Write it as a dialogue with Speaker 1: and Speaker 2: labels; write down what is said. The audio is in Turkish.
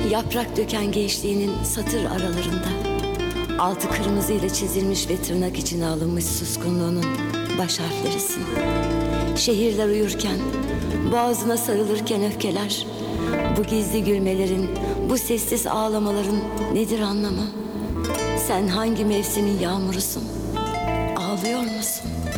Speaker 1: Yaprak döken gençliğinin satır aralarında, altı kırmızıyla çizilmiş ve tırnak içine alınmış suskunluğunun baş harflerisin. Şehirler uyurken, boğazına sarılırken öfkeler, bu gizli gülmelerin, bu sessiz ağlamaların nedir anlamı? Sen hangi mevsimin yağmurusun? Ağlıyor musun?